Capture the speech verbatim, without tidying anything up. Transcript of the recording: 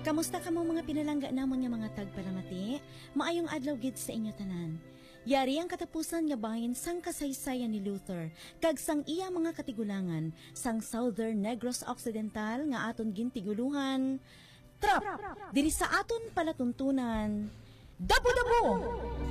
Kamusta ka mo mga pinalangga namon nga mga tagpalamati? Maayong adlaw gid sa inyo tanan. Yari ang katapusan nga bahin sang kasaysayan ni Luther, kag sang iya mga katigulangan, sang Southern Negros Occidental nga aton gintiguluhan. Trop! Diri sa aton palatuntunan, Dabo-Dabo!